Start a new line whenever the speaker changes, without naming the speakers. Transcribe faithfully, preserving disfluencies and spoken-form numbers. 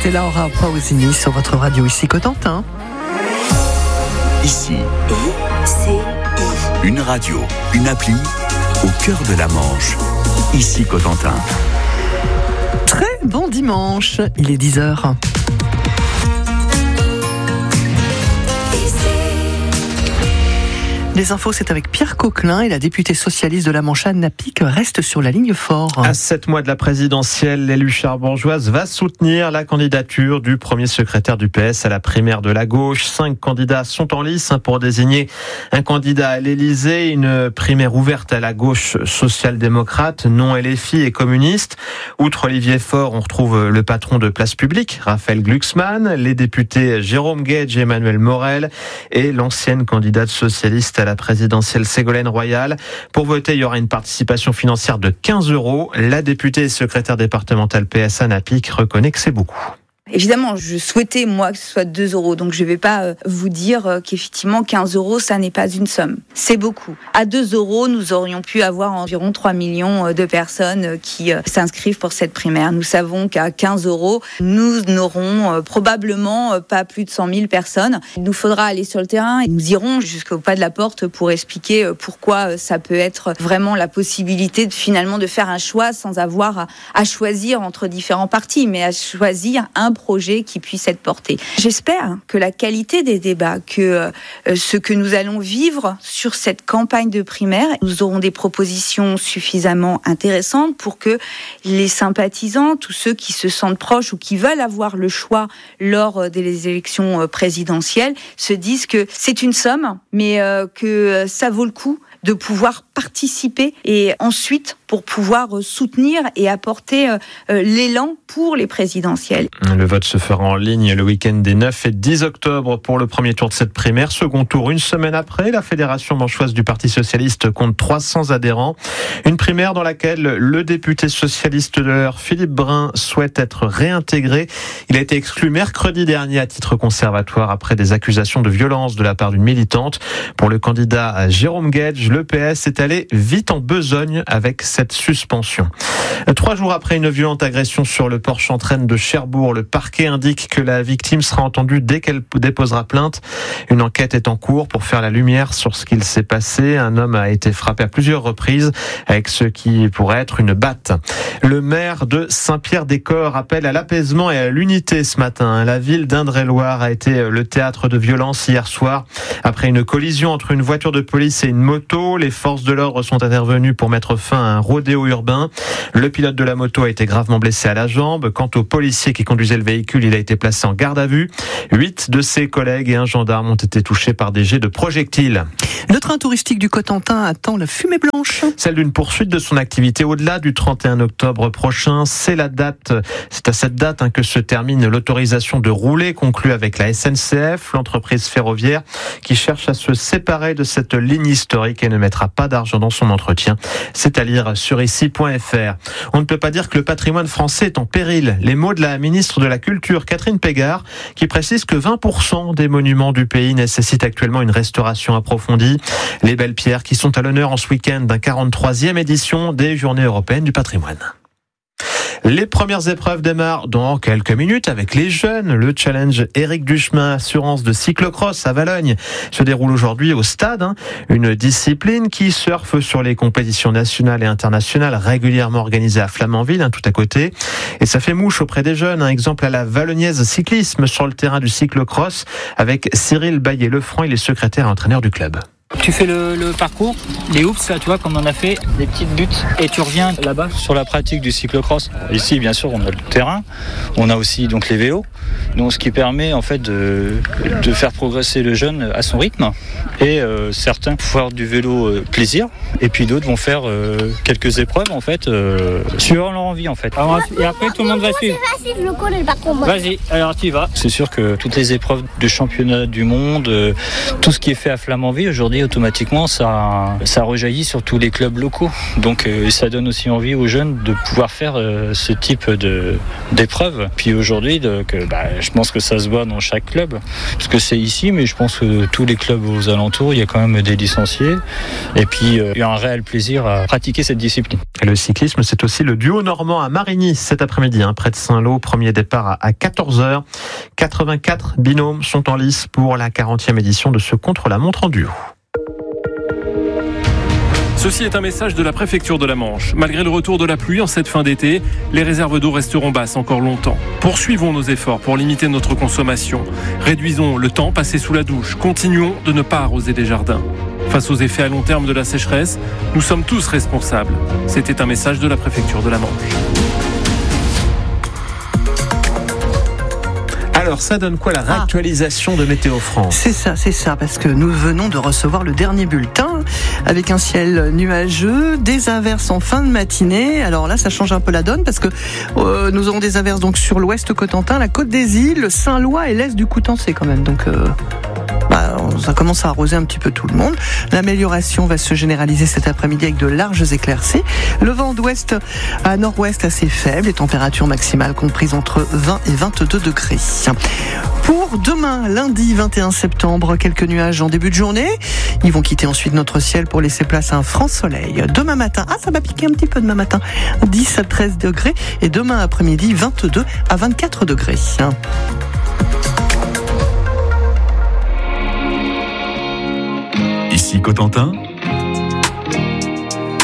C'était Laura Pausini sur votre radio ici Cotentin.
Ici.
I C I.
Une radio, une appli au cœur de la Manche. Ici Cotentin.
Très bon dimanche, il est dix heures. Les infos, c'est avec Pierre Coquelin et la députée socialiste de la Manche, Anne Napic, reste sur la ligne fort.
À sept mois de la présidentielle, l'élue charbourgeoise va soutenir la candidature du premier secrétaire du P S à la primaire de la gauche. Cinq candidats sont en lice pour désigner un candidat à l'Élysée. Une primaire ouverte à la gauche social-démocrate, non L F I et communiste. Outre Olivier Faure, on retrouve le patron de Place Publique, Raphaël Glucksmann, les députés Jérôme Guedj et Emmanuel Morel et l'ancienne candidate socialiste à la présidentielle Ségolène Royal. Pour voter, il y aura une participation financière de quinze euros. La députée et secrétaire départementale P S Anne Napic reconnaît que c'est beaucoup.
Évidemment, je souhaitais, moi, que ce soit deux euros. Donc, je ne vais pas vous dire qu'effectivement, quinze euros, ça n'est pas une somme. C'est beaucoup. À deux euros, nous aurions pu avoir environ trois millions de personnes qui s'inscrivent pour cette primaire. Nous savons qu'à quinze euros, nous n'aurons probablement pas plus de cent mille personnes. Il nous faudra aller sur le terrain et nous irons jusqu'au pas de la porte pour expliquer pourquoi ça peut être vraiment la possibilité de, finalement, de faire un choix sans avoir à choisir entre différents partis, mais à choisir un projet qui puisse être porté. J'espère que la qualité des débats, que euh, ce que nous allons vivre sur cette campagne de primaire, nous aurons des propositions suffisamment intéressantes pour que les sympathisants, tous ceux qui se sentent proches ou qui veulent avoir le choix lors des élections présidentielles, se disent que c'est une somme, mais euh, que ça vaut le coup de pouvoir participer et ensuite pour pouvoir soutenir et apporter euh, l'élan pour les présidentielles.
Le vote se fera en ligne le week-end des neuf et dix octobre pour le premier tour de cette primaire. Second tour une semaine après. La Fédération manchoise du Parti socialiste compte trois cents adhérents. Une primaire dans laquelle le député socialiste de l'heure, Philippe Brun, souhaite être réintégré. Il a été exclu mercredi dernier à titre conservatoire après des accusations de violence de la part d'une militante. Pour le candidat Jérôme Guedj, le P S est allé vite en besogne avec cette suspension. Trois jours après une violente agression sur le port Chantraine de Cherbourg, le parquet indique que la victime sera entendue dès qu'elle déposera plainte. Une enquête est en cours pour faire la lumière sur ce qu'il s'est passé. Un homme a été frappé à plusieurs reprises avec ce qui pourrait être une batte. Le maire de Saint-Pierre-des-Corps appelle à l'apaisement et à l'unité ce matin. La ville d'Indre-et-Loire a été le théâtre de violences hier soir. Après une collision entre une voiture de police et une moto, les forces de l'ordre sont intervenues pour mettre fin à un rodéo urbain. Le pilote de la moto a été gravement blessé à la jambe. Quant au policier qui conduisait le véhicule, il a été placé en garde à vue. Huit de ses collègues et un gendarme ont été touchés par des jets de projectiles.
Le train touristique du Cotentin attend la fumée blanche.
Celle d'une poursuite de son activité au-delà du trente et un octobre prochain. C'est la date, c'est à cette date hein, que se termine l'autorisation de rouler conclue avec la S N C F, l'entreprise ferroviaire qui cherche à se séparer de cette ligne historique et ne mettra pas d'argent dans son entretien. C'est à lire sur ici point f r. On ne peut pas dire que le patrimoine français est en péril. Les mots de la ministre de la Culture, Catherine Pégard, qui précise que vingt pour cent des monuments du pays nécessitent actuellement une restauration approfondie. Les belles pierres qui sont à l'honneur en ce week-end d'un quarante-troisième édition des Journées européennes du patrimoine. Les premières épreuves démarrent dans quelques minutes avec les jeunes. Le challenge Éric Duchemin, assurance de cyclocross à Valogne, se déroule aujourd'hui au stade. Hein. Une discipline qui surfe sur les compétitions nationales et internationales régulièrement organisées à Flamanville, hein, tout à côté. Et ça fait mouche auprès des jeunes. Un exemple à la Valognaise cyclisme sur le terrain du cyclocross avec Cyril Baillet-Lefranc, il est secrétaire et entraîneur du club.
Tu fais le, le parcours, les hoops, là, tu vois, comme on a fait, des petites buts, et tu reviens là-bas. Sur la pratique du cyclocross, ici, bien sûr, on a le terrain, on a aussi donc les vélos, donc ce qui permet en fait de, de faire progresser le jeune à son rythme. Et euh, certains vont faire du vélo euh, plaisir, et puis d'autres vont faire euh, quelques épreuves en fait, euh, suivant leur envie en fait. Alors, et après, tout le monde va suivre.
Je le connais le parcours.
Vas-y, alors tu y vas. C'est sûr que toutes les épreuves de championnat du monde, euh, tout ce qui est fait à Flamanville aujourd'hui automatiquement, ça, ça rejaillit sur tous les clubs locaux. Donc euh, ça donne aussi envie aux jeunes de pouvoir faire euh, ce type de, d'épreuve. Puis aujourd'hui, donc, euh, bah, je pense que ça se voit dans chaque club, parce que c'est ici, mais je pense que tous les clubs aux alentours, il y a quand même des licenciés. Et puis, euh, il y a un réel plaisir à pratiquer cette discipline.
Et le cyclisme, c'est aussi le duo normand à Marigny cet après-midi, hein, près de Saint-Lô. Premier départ à quatorze heures. quatre-vingt-quatre binômes sont en lice pour la quarantième édition de ce contre-la-montre en duo.
Ceci est un message de la préfecture de la Manche. Malgré le retour de la pluie en cette fin d'été, les réserves d'eau resteront basses encore longtemps. Poursuivons nos efforts pour limiter notre consommation. Réduisons le temps passé sous la douche. Continuons de ne pas arroser des jardins. Face aux effets à long terme de la sécheresse, nous sommes tous responsables. C'était un message de la préfecture de la Manche.
Alors, ça donne quoi la réactualisation ah. de Météo France ?
C'est ça, c'est ça, parce que nous venons de recevoir le dernier bulletin avec un ciel nuageux, des averses en fin de matinée. Alors là, ça change un peu la donne parce que euh, nous aurons des averses donc sur l'ouest Cotentin, la Côte des Îles, le Saint-Lois et l'est du Coutançais quand même. Donc euh, bah, ça commence à arroser un petit peu tout le monde. L'amélioration va se généraliser cet après-midi avec de larges éclaircies. Le vent d'ouest à nord-ouest assez faible, les températures maximales comprises entre vingt et vingt-deux degrés. Pour demain, lundi vingt et un septembre, quelques nuages en début de journée. Ils vont quitter ensuite notre ciel pour laisser place à un franc soleil. Demain matin, ah ça va piquer un petit peu demain matin, dix à treize degrés. Et demain après-midi, vingt-deux à vingt-quatre degrés.
Ici Cotentin,